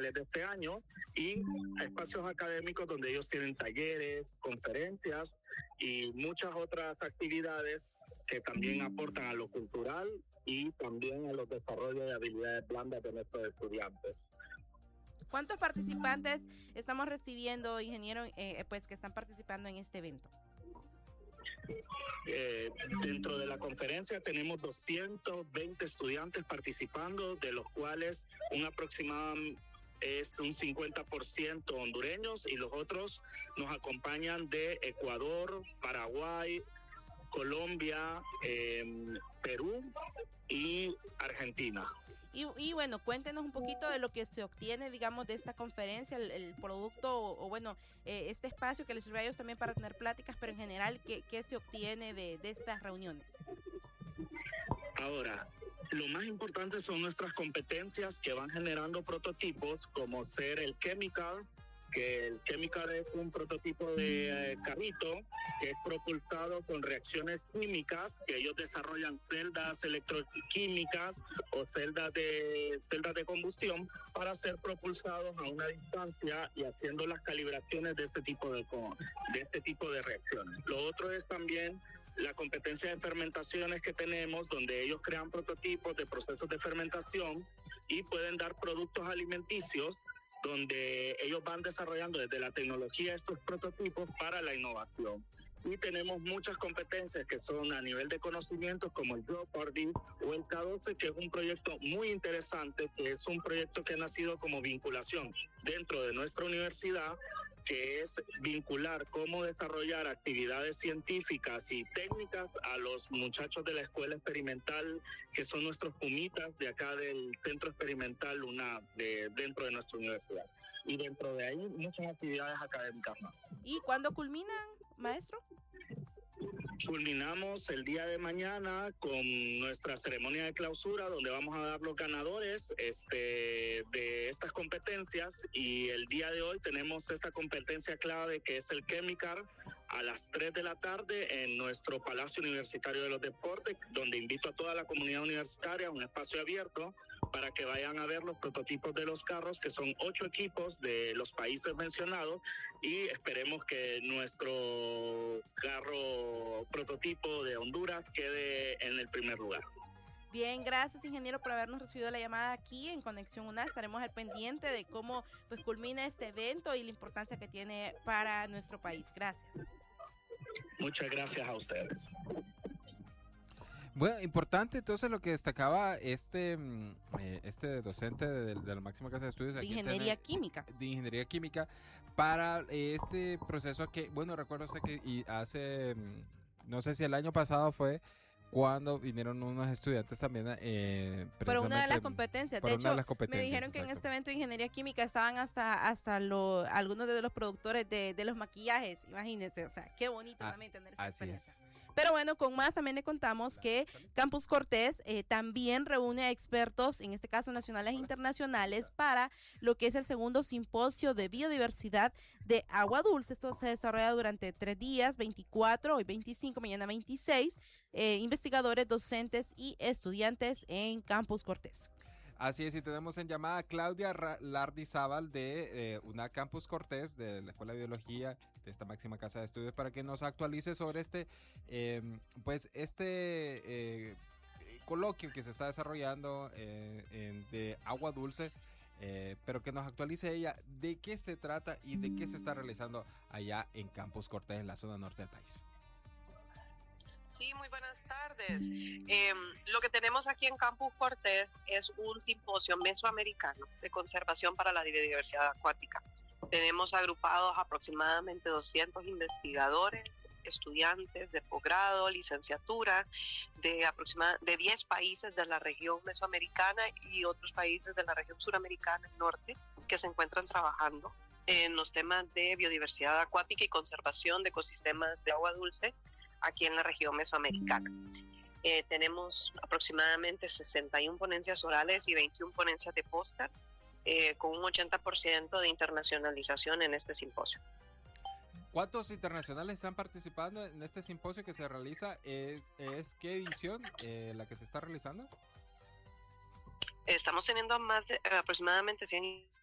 finales de este año, y espacios académicos donde ellos tienen talleres, conferencias y muchas otras actividades que también aportan a lo cultural y también a los desarrollos de habilidades blandas de nuestros estudiantes. ¿Cuántos participantes estamos recibiendo, ingeniero, pues que están participando en este evento? Dentro de la conferencia tenemos 220 estudiantes participando, de los cuales un aproximado es un 50% hondureños, y los otros nos acompañan de Ecuador, Paraguay, Colombia, Perú y Argentina. Y bueno, cuéntenos un poquito de lo que se obtiene, digamos, de esta conferencia, el producto o bueno, este espacio que les sirve a ellos también para tener pláticas, pero en general, ¿qué se obtiene de estas reuniones? Ahora, lo más importante son nuestras competencias que van generando prototipos, como ser el Chemical, que el Chemical es un prototipo de carrito que es propulsado con reacciones químicas, que ellos desarrollan celdas electroquímicas o celdas de combustión para ser propulsados a una distancia y haciendo las calibraciones de este tipo de reacciones. Lo otro es también la competencia de fermentaciones que tenemos, donde ellos crean prototipos de procesos de fermentación y pueden dar productos alimenticios, donde ellos van desarrollando desde la tecnología estos prototipos para la innovación. Y tenemos muchas competencias que son a nivel de conocimientos, como el Jeopardy o el K12, que es un proyecto muy interesante, que es un proyecto que ha nacido como vinculación dentro de nuestra universidad, que es vincular cómo desarrollar actividades científicas y técnicas a los muchachos de la escuela experimental, que son nuestros pumitas de acá del Centro Experimental UNAV, dentro de nuestra universidad. Y dentro de ahí muchas actividades académicas más. ¿Y cuándo culminan, maestro? Culminamos el día de mañana con nuestra ceremonia de clausura, donde vamos a dar los ganadores de estas competencias, y el día de hoy tenemos esta competencia clave que es el Chemical a las 3 de la tarde en nuestro Palacio Universitario de los Deportes, donde invito a toda la comunidad universitaria a un espacio abierto para que vayan a ver los prototipos de los carros, que son 8 equipos de los países mencionados, y esperemos que nuestro carro prototipo de Honduras quede en el primer lugar. Bien, gracias, ingeniero, por habernos recibido la llamada aquí en Conexión UNA. Estaremos al pendiente de cómo pues culmina este evento y la importancia que tiene para nuestro país. Gracias. Muchas gracias a ustedes. Bueno, importante entonces lo que destacaba este docente de la máxima casa de estudios de ingeniería química. De ingeniería química para este proceso que, bueno, recuerdo usted que hace, no sé si el año pasado fue, cuando vinieron unos estudiantes también por una de las competencias. De hecho, me dijeron que en este evento de ingeniería química estaban hasta algunos de los productores de los maquillajes. Imagínense, o sea, qué bonito también tener esta experiencia. Pero bueno, con más también le contamos que Campus Cortés también reúne a expertos, en este caso nacionales e internacionales, para lo que es el segundo simposio de biodiversidad de agua dulce. Esto se desarrolla durante 3 días, 24, hoy 25, mañana 26, investigadores, docentes y estudiantes en Campus Cortés. Así es, y tenemos en llamada a Claudia Lardizábal de UNA Campus Cortés, de la Escuela de Biología de esta máxima casa de estudios, para que nos actualice sobre este coloquio que se está desarrollando de agua dulce, pero que nos actualice ella de qué se trata y de qué se está realizando allá en Campus Cortés, en la zona norte del país. Sí, muy buenas tardes. Lo que tenemos aquí en Campus Cortés es un simposio mesoamericano de conservación para la biodiversidad acuática. Tenemos agrupados aproximadamente 200 investigadores, estudiantes de posgrado, licenciatura, de 10 países de la región mesoamericana y otros países de la región suramericana y norte, que se encuentran trabajando en los temas de biodiversidad acuática y conservación de ecosistemas de agua dulce aquí en la región mesoamericana. Tenemos aproximadamente 61 ponencias orales y 21 ponencias de póster, con un 80% de internacionalización en este simposio. ¿Cuántos internacionales están participando en este simposio que se realiza? ¿Es qué edición la que se está realizando? Estamos teniendo aproximadamente 100